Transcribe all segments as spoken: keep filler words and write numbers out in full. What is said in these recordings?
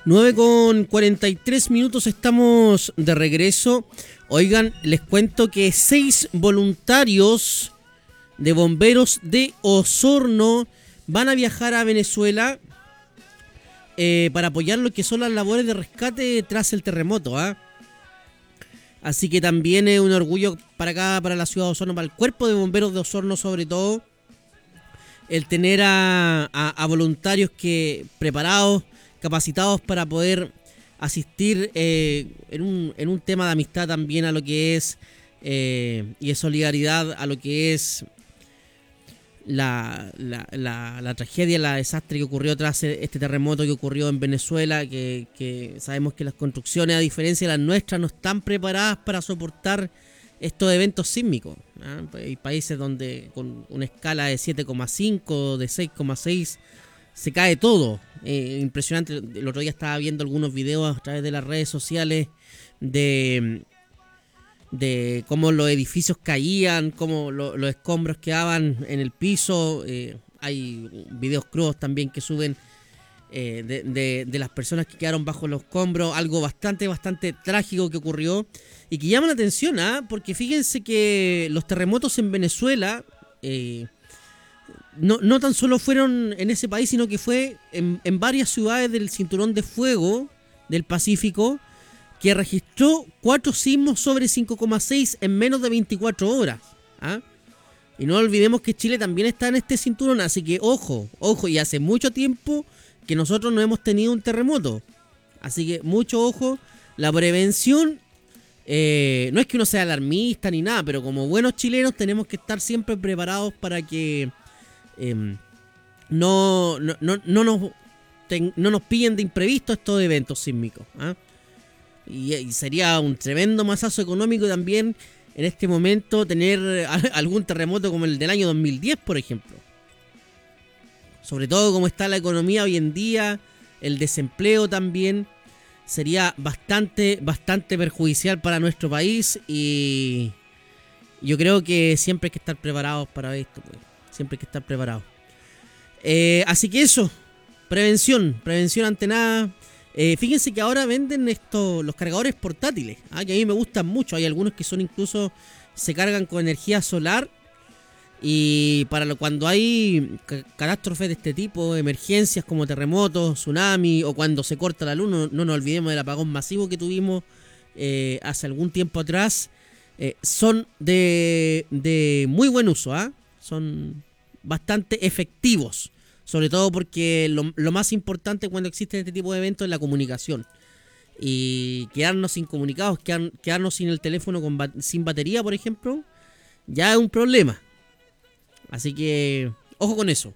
nueve con cuarenta y tres minutos, estamos de regreso. Oigan, les cuento que seis voluntarios de bomberos de Osorno van a viajar a Venezuela eh, para apoyar lo que son las labores de rescate tras el terremoto, ¿ah? ¿eh? Así que también es un orgullo para acá, para la ciudad de Osorno, para el cuerpo de bomberos de Osorno sobre todo, el tener a, a, a voluntarios que preparados, capacitados para poder asistir eh, en, un, en un tema de amistad también a lo que es eh, y de solidaridad a lo que es la, la, la, la tragedia, la desastre que ocurrió tras este terremoto que ocurrió en Venezuela, que, que sabemos que las construcciones, a diferencia de las nuestras, no están preparadas para soportar estos eventos sísmicos, ¿eh? Hay países donde con una escala de siete coma cinco, de seis coma seis, se cae todo. Eh, impresionante. El otro día estaba viendo algunos videos a través de las redes sociales de, de cómo los edificios caían, cómo lo, los escombros quedaban en el piso. Eh, hay videos crudos también que suben eh, de, de, de las personas que quedaron bajo los escombros. Algo bastante, bastante trágico que ocurrió y que llama la atención, ¿eh? Porque fíjense que los terremotos en Venezuela eh, No, no tan solo fueron en ese país, sino que fue en, en varias ciudades del Cinturón de Fuego del Pacífico, que registró cuatro sismos sobre cinco coma seis en menos de veinticuatro horas. ¿Ah? Y no olvidemos que Chile también está en este cinturón, así que ojo, ojo, y hace mucho tiempo que nosotros no hemos tenido un terremoto. Así que mucho ojo, la prevención, eh, no es que uno sea alarmista ni nada, pero como buenos chilenos tenemos que estar siempre preparados para que Eh, no, no, no, no, nos, ten, no nos pillen de imprevisto estos eventos sísmicos, ¿eh? y, y sería un tremendo masazo económico también en este momento tener algún terremoto como el del año dos mil diez, por ejemplo. Sobre todo como está la economía hoy en día, el desempleo también sería bastante, bastante perjudicial para nuestro país, y yo creo que siempre hay que estar preparados para esto, pues. Siempre hay que estar preparado. Eh, así que eso, prevención, prevención ante nada. Eh, fíjense que ahora venden estos, los cargadores portátiles, ¿ah? Que a mí me gustan mucho. Hay algunos que son incluso, se cargan con energía solar. Y para lo, cuando hay catástrofes de este tipo, emergencias como terremotos, tsunami, o cuando se corta la luz, no, no nos olvidemos del apagón masivo que tuvimos eh, hace algún tiempo atrás, eh, son de, de muy buen uso, ¿ah? ¿eh? Son bastante efectivos, sobre todo porque lo, lo más importante cuando existe este tipo de eventos es la comunicación, y quedarnos incomunicados, quedar, quedarnos sin el teléfono con, sin batería, por ejemplo, ya es un problema. Así que ojo con eso.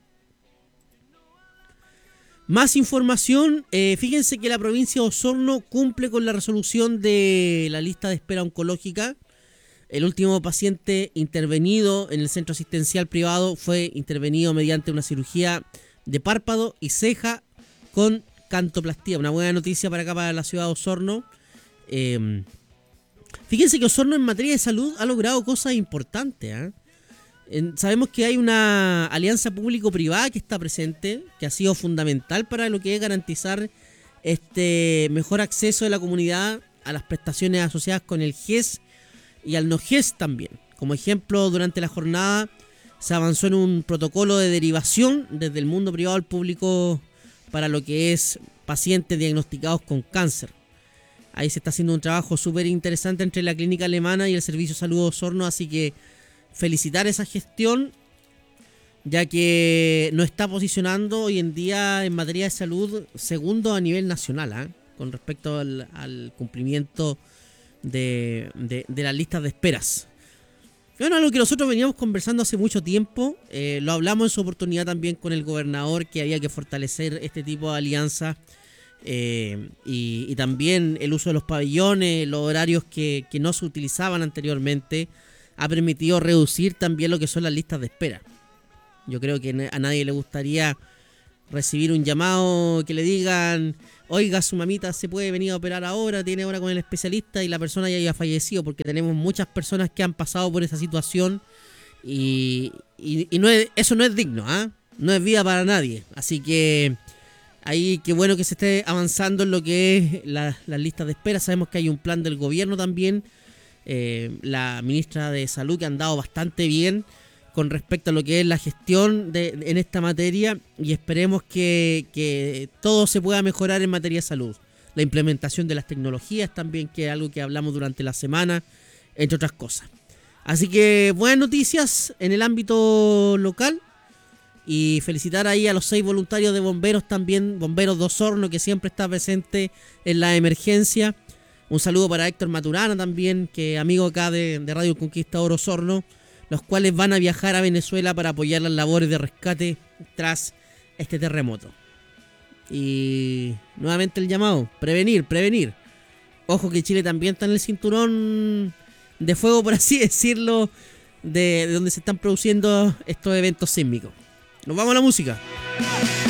Más información, eh, fíjense que la provincia de Osorno cumple con la resolución de la lista de espera oncológica. El último paciente intervenido en el centro asistencial privado fue intervenido mediante una cirugía de párpado y ceja con cantoplastía. Una buena noticia para acá, para la ciudad de Osorno. Eh, fíjense que Osorno en materia de salud ha logrado cosas importantes, ¿eh? En, sabemos que hay una alianza público-privada que está presente, que ha sido fundamental para lo que es garantizar este mejor acceso de la comunidad a las prestaciones asociadas con el G E S y al no G E S también. Como ejemplo, durante la jornada se avanzó en un protocolo de derivación desde el mundo privado al público para lo que es pacientes diagnosticados con cáncer. Ahí se está haciendo un trabajo súper interesante entre la clínica alemana y el Servicio de Salud de Osorno, así que felicitar esa gestión, ya que nos está posicionando hoy en día en materia de salud segundo a nivel nacional, ¿eh? Con respecto al, al cumplimiento De, de, de las listas de esperas. Bueno, algo que nosotros veníamos conversando hace mucho tiempo, eh, lo hablamos en su oportunidad también con el gobernador, que había que fortalecer este tipo de alianzas, eh, y, y también el uso de los pabellones, los horarios que, que no se utilizaban anteriormente, ha permitido reducir también lo que son las listas de espera. Yo creo que a nadie le gustaría recibir un llamado que le digan: oiga, su mamita se puede venir a operar ahora, tiene hora con el especialista, y la persona ya haya fallecido, porque tenemos muchas personas que han pasado por esa situación y, y, y no es, eso no es digno, ¿eh? No es vida para nadie. Así que Ahí qué bueno que se esté avanzando en lo que es la, las listas de espera. Sabemos que hay un plan del gobierno también. Eh, la ministra de Salud que ha andado bastante bien con respecto a lo que es la gestión de, en esta materia, y esperemos que, que todo se pueda mejorar en materia de salud. La implementación de las tecnologías también, que es algo que hablamos durante la semana, entre otras cosas. Así que buenas noticias en el ámbito local, y felicitar ahí a los seis voluntarios de bomberos también, bomberos de Osorno, que siempre está presente en la emergencia. Un saludo para Héctor Maturana también, que amigo acá de, de Radio Conquistador Osorno, los cuales van a viajar a Venezuela para apoyar las labores de rescate tras este terremoto. Y nuevamente el llamado, prevenir, prevenir. Ojo que Chile también está en el cinturón de fuego, por así decirlo, de, de donde se están produciendo estos eventos sísmicos. Nos vamos a la música.